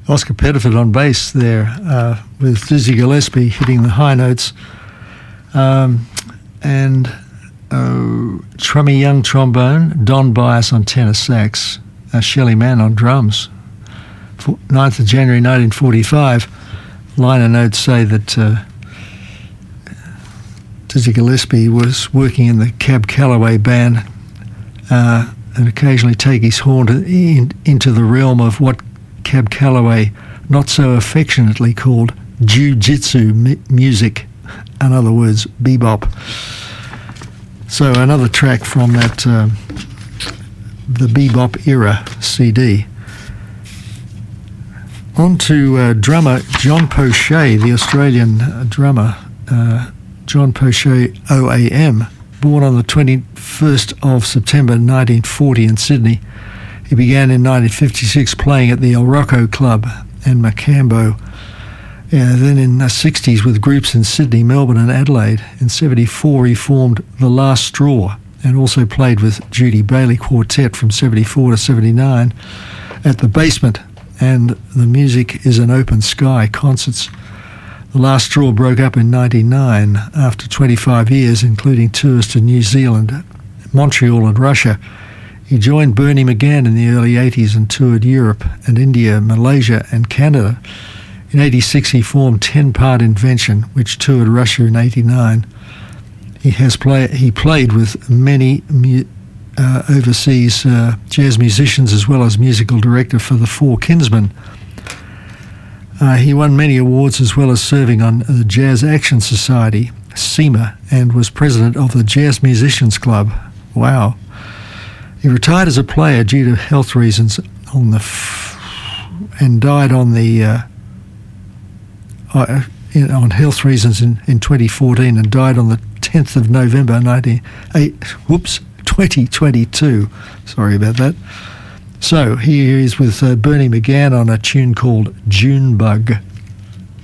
Oscar Pettiford on bass there, with Dizzy Gillespie hitting the high notes, and Trummy Young trombone, Don Bias on tenor sax, Shelley Mann on drums. 9th of January 1945, liner notes say that Dizzy Gillespie was working in the Cab Calloway band and occasionally take his horn into the realm of what Cab Calloway not so affectionately called jiu-jitsu music, in other words, bebop. So another track from that the bebop era CD. On to drummer John Poche, the Australian drummer, John Poche OAM, born on the 21st of September 1940 in Sydney. He began in 1956 playing at the El Rocco Club and Macambo. Then in the 60s with groups in Sydney, Melbourne and Adelaide. In 74 he formed The Last Straw and also played with Judy Bailey Quartet from 74 to 79 at the Basement and the Music is an Open Sky concerts. The Last Straw broke up in 99 after 25 years, including tours to New Zealand, Montreal and Russia. He joined Bernie McGann in the early 80s and toured Europe and India, Malaysia and Canada. In 86 he formed 10 Part Invention, which toured Russia in 89. He played with many overseas jazz musicians as well as musical director for the Four Kinsmen. He won many awards as well as serving on the Jazz Action Society, SEMA, and was president of the Jazz Musicians Club. Wow. He retired as a player due to health reasons and died on health reasons in 2014 and died on the 10th of November 2022. Sorry about that. So here he is with Bernie McGann on a tune called Junebug.